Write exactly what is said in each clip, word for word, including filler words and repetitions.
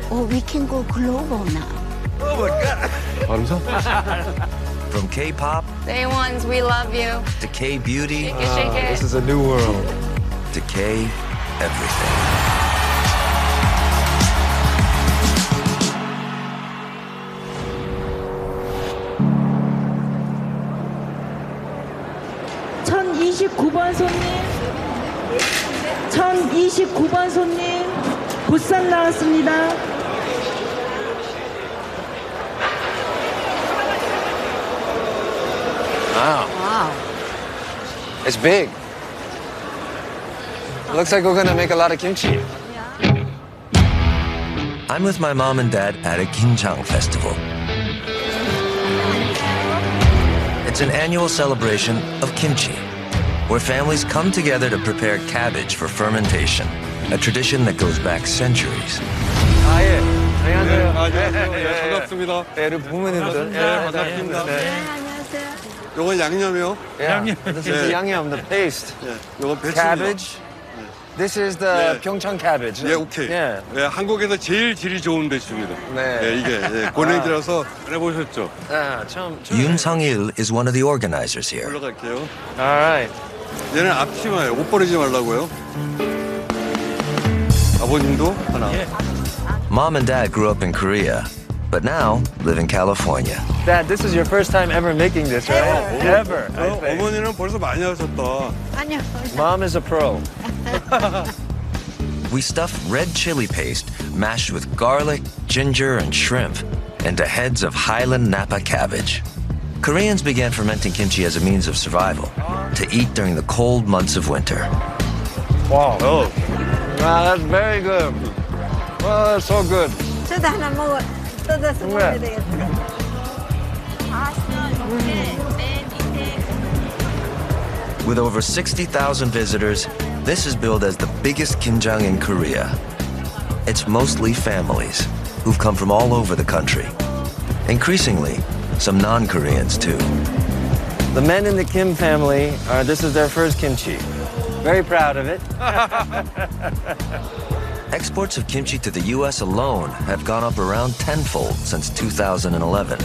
Or we can go global now. Oh my God. From K-pop Day ones, we love you. to K-beauty Shake it, shake it. This is a new world. to K-everything. 천이십구 번 손님, 천이십구 번 손님, 부산 나왔습니다. Wow. Wow. It's big. Looks like we're gonna make a lot of kimchi. I'm with my mom and dad at a Ginjang festival. It's an annual celebration of kimchi, where families come together to prepare cabbage for fermentation, a tradition that goes back centuries. 아 예. 안녕하세요. 안녕하세요. 예, 반갑습니다. 예, 우리 부모님들. 예, 반갑습니다. 네. 안녕하세요. 요건 양념이요. Yeah. This is the 예. 양념, the paste. 예, 요건 배추입니다. Cabbage. This is the 예. Pyeongchang cabbage. 예, 오케이. 예. 예, 한국에서 제일 질이 좋은 배추입니다. 네. 예, 이게 예, 고랭지라서 해보셨죠? 아, 처음. 처음. Yoon Sung-il is one of the organizers here. 올라갈게요. All right. 얘는 앞치마예요. 옷 버리지 말라고요. 아버님도 하나. Mom and dad grew up in Korea, but now live in California. Dad, this is your first time ever making this, right? Ever. I 어, think. 어머니는 벌써 많이 하셨다. 아니요. Mom is a pro. We stuff red chili paste mashed with garlic, ginger, and shrimp into heads of Highland Napa cabbage. Koreans began fermenting kimchi as a means of survival, to eat during the cold months of winter. Wow. 어, Wow, that's very good. Well, that's so good. 저도 하나 먹어. 뜯어서 먹어야 되겠다. With over sixty thousand visitors, this is billed as the biggest Ginjang in Korea. It's mostly families who've come from all over the country. Increasingly, some non-Koreans too. The men in the Kim family, are, this is their first kimchi. Very proud of it. Exports of kimchi to the U S alone have gone up around tenfold since two thousand eleven.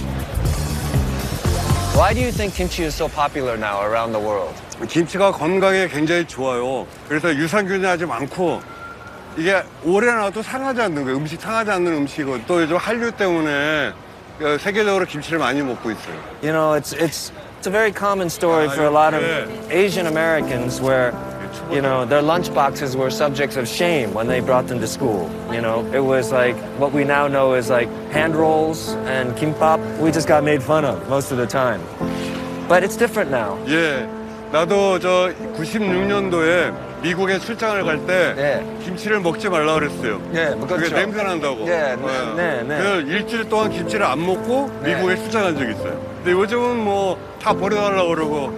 Why do you think kimchi is so popular now around the world? 김치가 건강에 굉장히 좋아요. 그래서 유산균이 아주 많고 이게 오래 놔도 상하지 않는 거예요. 음식 상하지 않는 음식이고 또 요즘 한류 때문에 세계적으로 김치를 많이 먹고 있어요. You know, it's it's it's a very common story for a lot of Asian Americans where, you know, their lunch boxes were subjects of shame when they brought them to school. You know, it was like what we now know is like hand rolls and kimbap. We just got made fun of most of the time. But it's different now. 예, 나도 저 구십육 년도에 미국에 출장을 갈 때 네. 김치를 먹지 말라 그랬어요. 예, 그게 그렇죠. 냄새 난다고. 예, 네, 네, 네. 그래서 일주일 동안 김치를 안 먹고 네. 미국에 출장한 적이 있어요. 근데 요즘은 뭐 다 버려달라고 그러고.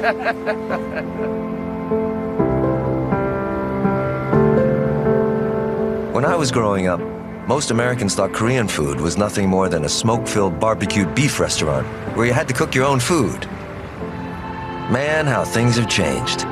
When I was growing up, most Americans thought Korean food was nothing more than a smoke-filled barbecued beef restaurant where you had to cook your own food. Man, how things have changed.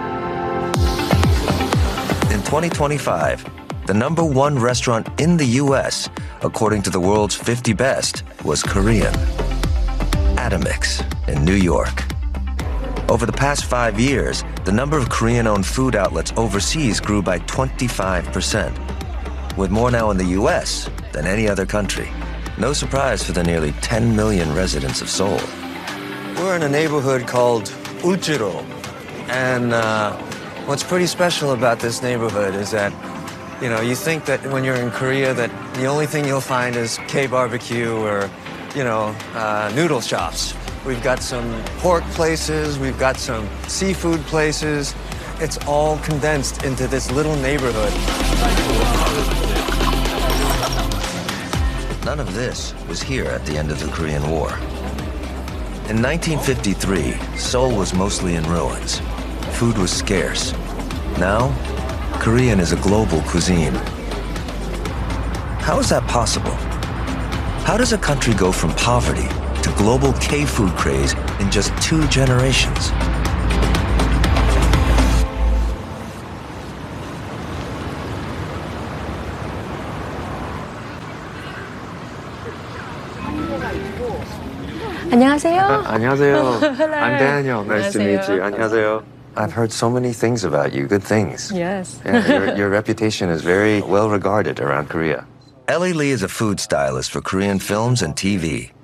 In twenty twenty-five, the number one restaurant in the U S, according to the world's fifty best, was Korean. Atomix in New York. Over the past five years, the number of Korean-owned food outlets overseas grew by twenty-five percent, with more now in the U S than any other country. No surprise for the nearly ten million residents of Seoul. We're in a neighborhood called Uchiro, and uh, what's pretty special about this neighborhood is that, you know, you think that when you're in Korea that the only thing you'll find is K-barbecue or, you know, uh, noodle shops. We've got some pork places, we've got some seafood places. It's all condensed into this little neighborhood. None of this was here at the end of the Korean War. In nineteen fifty-three, Seoul was mostly in ruins. Food was scarce. Now, Korean is a global cuisine. How is that possible? How does a country go from poverty to global K-food craze in just two generations? 안녕하세요. 안녕하세요. I'm Daniel. Nice to meet you. 안녕하세요. 안녕하세요. I've heard so many things about you, good things. Yes. Yeah, your, your reputation is very well regarded around Korea. Ellie Lee is a food stylist for Korean films and T V.